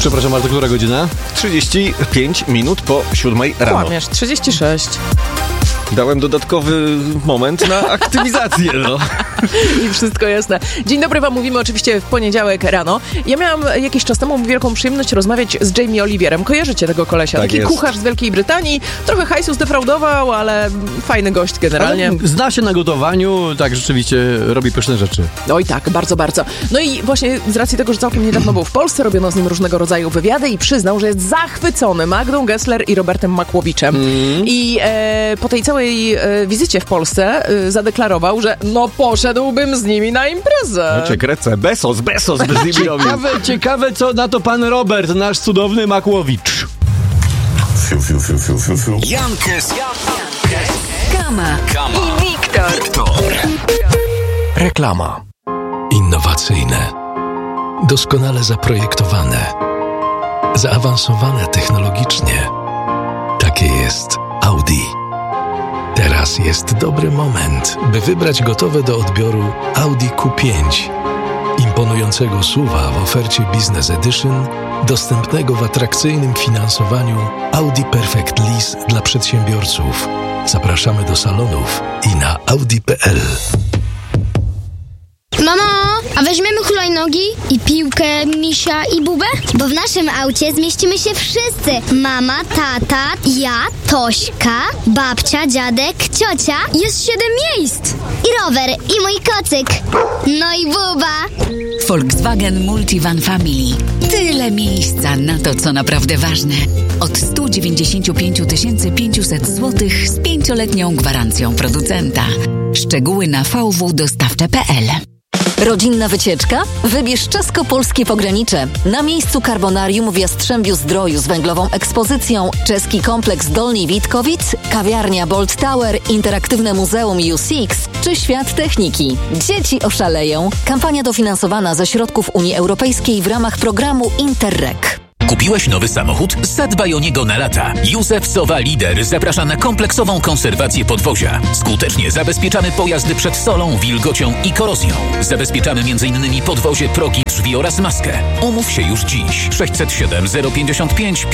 Przepraszam bardzo, która godzina? 35 minut po 7 rano. Kłamiesz, 36. Dałem dodatkowy moment na aktywizację, no. I wszystko jasne. Dzień dobry wam, mówimy oczywiście w poniedziałek rano. Ja miałam jakiś czas temu wielką przyjemność rozmawiać z Jamie Oliverem. Kojarzycie tego kolesia? Tak Taki jest. kucharz z Wielkiej Brytanii. Trochę hajsu zdefraudował, ale fajny gość generalnie. Ale zna się na gotowaniu, tak rzeczywiście robi pyszne rzeczy. Oj tak, bardzo, bardzo. No i właśnie z racji tego, że całkiem niedawno był w Polsce, robiono z nim różnego rodzaju wywiady i przyznał, że jest zachwycony Magdą Gessler i Robertem Makłowiczem. I po tej całej wizycie w Polsce zadeklarował, że no poszedłbym z nimi na imprezę. Cię krecę. Bezos by z nimi robił. Ciekawe, co na to pan Robert, nasz cudowny Makłowicz. Jankes, Kama i Wiktor. Reklama. Innowacyjne, doskonale zaprojektowane, zaawansowane technologicznie. Takie jest Audi. Teraz jest dobry moment, by wybrać gotowe do odbioru Audi Q5. Imponującego SUV-a w ofercie Business Edition, dostępnego w atrakcyjnym finansowaniu Audi Perfect Lease dla przedsiębiorców. Zapraszamy do salonów i na audi.pl. Mamo, a weźmiemy hulajnogi i piłkę, misia i bubę? Bo w naszym aucie zmieścimy się wszyscy. Mama, tata, ja, Tośka, babcia, dziadek, ciocia. Jest 7 miejsc. I rower, i mój kocyk. No i buba. Volkswagen Multivan Family. Tyle miejsca na to, co naprawdę ważne. Od 195 500 zł z 5-letnią gwarancją producenta. Szczegóły na vwdostawcze.pl. Rodzinna wycieczka? Wybierz Czesko-Polskie Pogranicze. Na miejscu Karbonarium w Jastrzębiu-Zdroju z węglową ekspozycją, czeski kompleks Dolni Witkowic, kawiarnia Bolt Tower, interaktywne muzeum U6 czy Świat Techniki. Dzieci oszaleją. Kampania dofinansowana ze środków Unii Europejskiej w ramach programu Interreg. Kupiłeś nowy samochód? Zadbaj o niego na lata. Józef Sowa Lider zaprasza na kompleksową konserwację podwozia. Skutecznie zabezpieczamy pojazdy przed solą, wilgocią i korozją. Zabezpieczamy m.in. podwozie, progi, drzwi oraz maskę. Umów się już dziś. 607 055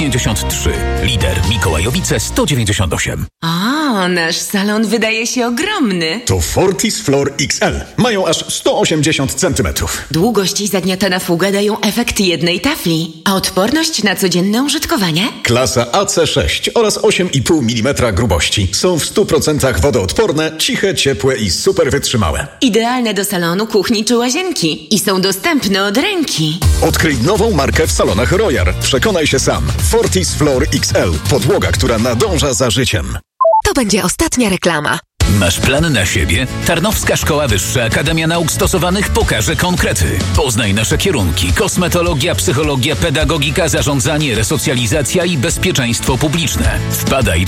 553. Lider Mikołajowice 198. O, nasz salon wydaje się ogromny. To Fortis Floor XL. Mają aż 180 cm. Długość i zagniatana fuga dają efekt jednej tafli. A odporność na codzienne użytkowanie? Klasa AC6 oraz 8,5 mm grubości. Są w 100% wodoodporne, ciche, ciepłe i super wytrzymałe. Idealne do salonu, kuchni czy łazienki. I są dostępne od ręki. Odkryj nową markę w salonach Royal. Przekonaj się sam. Fortis Floor XL. Podłoga, która nadąża za życiem. To będzie ostatnia reklama. Masz plan na siebie? Tarnowska Szkoła Wyższa Akademia Nauk Stosowanych pokaże konkrety. Poznaj nasze kierunki: kosmetologia, psychologia, pedagogika, zarządzanie, resocjalizacja i bezpieczeństwo publiczne. Wpadaj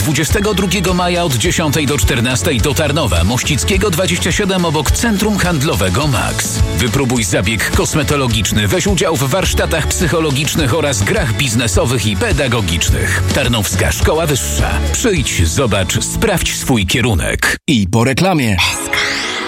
22 maja od 10 do 14 do Tarnowa Mościckiego 27 obok Centrum Handlowego Max. Wypróbuj zabieg kosmetologiczny, weź udział w warsztatach psychologicznych oraz grach biznesowych i pedagogicznych. Tarnowska Szkoła Wyższa. Przyjdź, zobacz, sprawdź swój kierunek. I po reklamie.